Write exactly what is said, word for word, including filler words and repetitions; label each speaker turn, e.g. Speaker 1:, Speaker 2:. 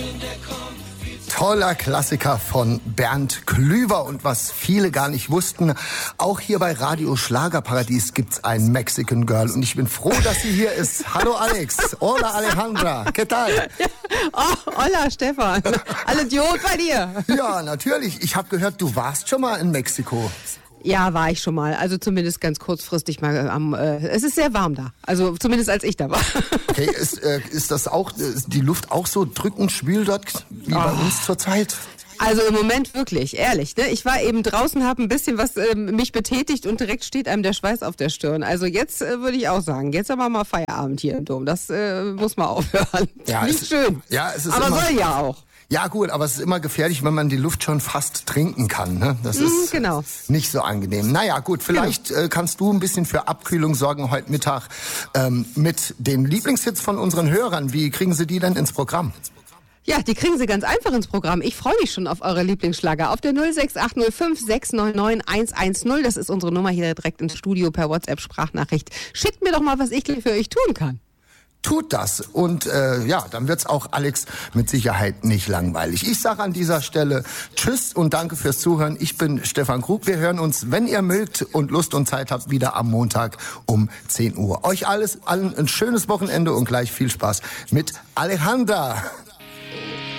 Speaker 1: Toller Klassiker von Bernd Klüver. Und was viele gar nicht wussten, auch hier bei Radio Schlagerparadies gibt's ein Mexican Girl. Und ich bin froh, dass sie hier ist. Hallo Alex. Hola Alejandra. ¿Qué tal?
Speaker 2: Oh, hola Stefan. Alles gut bei dir?
Speaker 1: Ja, natürlich. Ich habe gehört, du warst schon mal in Mexiko.
Speaker 2: Ja, war ich schon mal. Also zumindest ganz kurzfristig mal am... Äh, es ist sehr warm da. Also zumindest als ich da war.
Speaker 1: Okay, ist, äh, ist das auch, ist die Luft auch so drückend schwül dort wie oh. bei uns zurzeit?
Speaker 2: Also im Moment wirklich, ehrlich. Ne? Ich war eben draußen, habe ein bisschen was äh, mich betätigt und direkt steht einem der Schweiß auf der Stirn. Also jetzt äh, würde ich auch sagen, jetzt haben wir mal Feierabend hier im Dom. Das äh, muss man aufhören. Ja, nicht es, schön.
Speaker 1: Ja, es ist
Speaker 2: aber
Speaker 1: immer,
Speaker 2: soll ja auch.
Speaker 1: Ja gut, aber es ist immer gefährlich, wenn man die Luft schon fast trinken kann. Ne? Das ist
Speaker 2: mm, genau.
Speaker 1: nicht so angenehm. Naja gut, vielleicht genau. äh, kannst du ein bisschen für Abkühlung sorgen heute Mittag ähm, mit den Lieblingshits von unseren Hörern. Wie kriegen sie die denn ins Programm?
Speaker 2: Ja, die kriegen Sie ganz einfach ins Programm. Ich freue mich schon auf eure Lieblingsschlager. Auf der null sechs acht null fünf sechs neun neun eins eins null. Das ist unsere Nummer hier direkt ins Studio per WhatsApp-Sprachnachricht. Schickt mir doch mal, was ich für euch tun kann.
Speaker 1: Tut das und äh, ja, dann wird's auch Alex mit Sicherheit nicht langweilig. Ich sage an dieser Stelle Tschüss und danke fürs Zuhören. Ich bin Stefan Krug. Wir hören uns, wenn ihr mögt und Lust und Zeit habt, wieder am Montag um zehn Uhr. Euch alles, allen ein schönes Wochenende und gleich viel Spaß mit Alejandra.